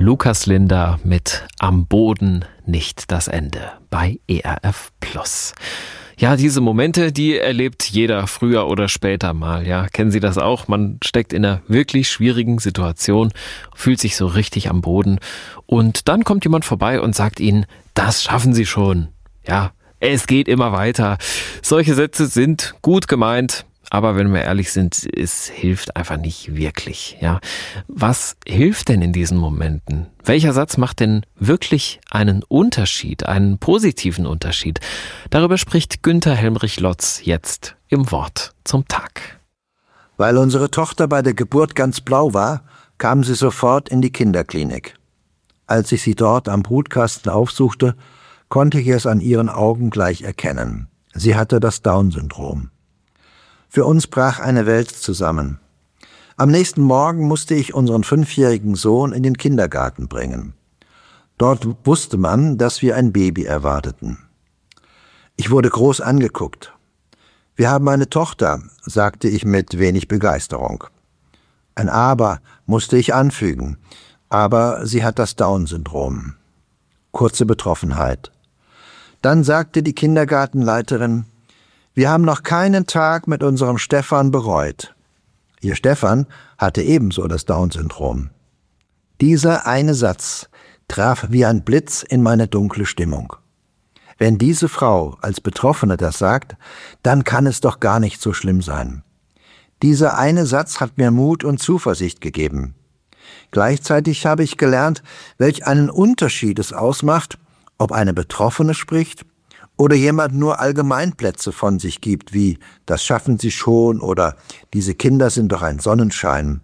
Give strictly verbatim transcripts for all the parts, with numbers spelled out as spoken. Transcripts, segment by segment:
Lukas Linder mit Am Boden nicht das Ende bei E R F Plus. Ja, diese Momente, die erlebt jeder früher oder später mal. Ja, kennen Sie das auch? Man steckt in einer wirklich schwierigen Situation, fühlt sich so richtig am Boden und dann kommt jemand vorbei und sagt Ihnen, das schaffen Sie schon. Ja, es geht immer weiter. Solche Sätze sind gut gemeint, aber wenn wir ehrlich sind, es hilft einfach nicht wirklich. Ja, was hilft denn in diesen Momenten? Welcher Satz macht denn wirklich einen Unterschied, einen positiven Unterschied? Darüber spricht Günther Helmrich-Lotz jetzt im Wort zum Tag. Weil unsere Tochter bei der Geburt ganz blau war, kam sie sofort in die Kinderklinik. Als ich sie dort am Brutkasten aufsuchte, konnte ich es an ihren Augen gleich erkennen. Sie hatte das Down-Syndrom. Für uns brach eine Welt zusammen. Am nächsten Morgen musste ich unseren fünfjährigen Sohn in den Kindergarten bringen. Dort wusste man, dass wir ein Baby erwarteten. Ich wurde groß angeguckt. Wir haben eine Tochter, sagte ich mit wenig Begeisterung. Ein Aber musste ich anfügen, aber sie hat das Down-Syndrom. Kurze Betroffenheit. Dann sagte die Kindergartenleiterin, wir haben noch keinen Tag mit unserem Stefan bereut. Ihr Stefan hatte ebenso das Down-Syndrom. Dieser eine Satz traf wie ein Blitz in meine dunkle Stimmung. Wenn diese Frau als Betroffene das sagt, dann kann es doch gar nicht so schlimm sein. Dieser eine Satz hat mir Mut und Zuversicht gegeben. Gleichzeitig habe ich gelernt, welch einen Unterschied es ausmacht, ob eine Betroffene spricht oder jemand nur Allgemeinplätze von sich gibt, wie »das schaffen Sie schon« oder »diese Kinder sind doch ein Sonnenschein«.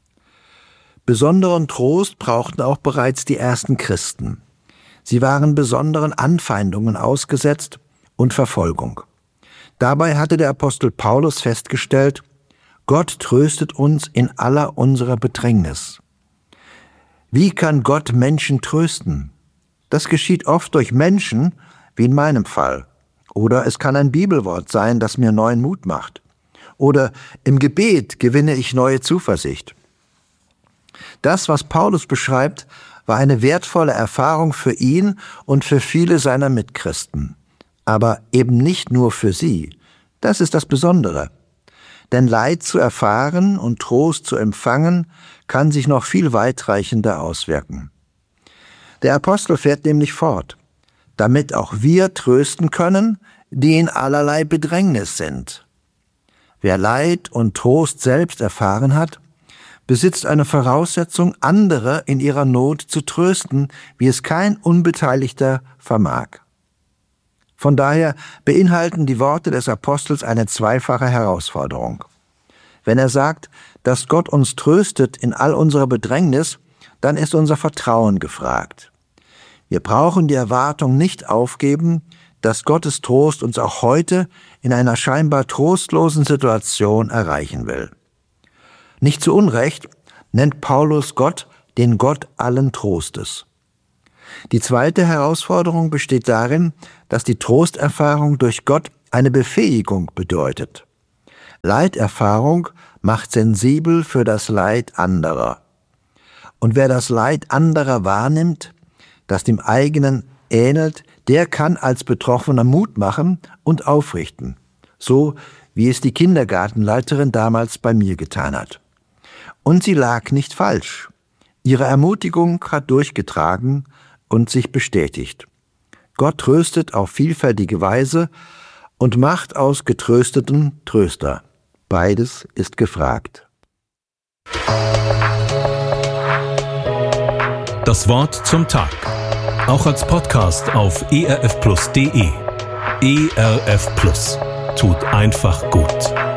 Besonderen Trost brauchten auch bereits die ersten Christen. Sie waren besonderen Anfeindungen ausgesetzt und Verfolgung. Dabei hatte der Apostel Paulus festgestellt, Gott tröstet uns in aller unserer Bedrängnis. Wie kann Gott Menschen trösten? Das geschieht oft durch Menschen, wie in meinem Fall. Oder es kann ein Bibelwort sein, das mir neuen Mut macht. Oder im Gebet gewinne ich neue Zuversicht. Das, was Paulus beschreibt, war eine wertvolle Erfahrung für ihn und für viele seiner Mitchristen. Aber eben nicht nur für sie. Das ist das Besondere. Denn Leid zu erfahren und Trost zu empfangen, kann sich noch viel weitreichender auswirken. Der Apostel fährt nämlich fort, damit auch wir trösten können, die in allerlei Bedrängnis sind. Wer Leid und Trost selbst erfahren hat, besitzt eine Voraussetzung, andere in ihrer Not zu trösten, wie es kein Unbeteiligter vermag. Von daher beinhalten die Worte des Apostels eine zweifache Herausforderung. Wenn er sagt, dass Gott uns tröstet in all unserer Bedrängnis, dann ist unser Vertrauen gefragt. Wir brauchen die Erwartung nicht aufgeben, dass Gottes Trost uns auch heute in einer scheinbar trostlosen Situation erreichen will. Nicht zu Unrecht nennt Paulus Gott den Gott allen Trostes. Die zweite Herausforderung besteht darin, dass die Trosterfahrung durch Gott eine Befähigung bedeutet. Leiterfahrung macht sensibel für das Leid anderer. Und wer das Leid anderer wahrnimmt, das dem eigenen ähnelt, der kann als Betroffener Mut machen und aufrichten, so wie es die Kindergartenleiterin damals bei mir getan hat. Und sie lag nicht falsch. Ihre Ermutigung hat durchgetragen und sich bestätigt. Gott tröstet auf vielfältige Weise und macht aus Getrösteten Tröster. Beides ist gefragt. Das Wort zum Tag. Auch als Podcast auf e r f plus punkt d e. E R F Plus. Tut einfach gut.